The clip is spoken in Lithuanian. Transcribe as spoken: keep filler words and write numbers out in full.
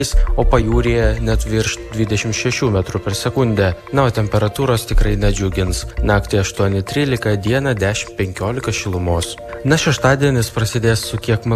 o pajūryje net virš dvidešimt šešių metrų per sekundę. Na, o temperatūros tikrai nedžiugins. Naktį aštuoni trylika, dieną dešimt penkiolika šilumos. Na, šeštadienis prasidės su kiek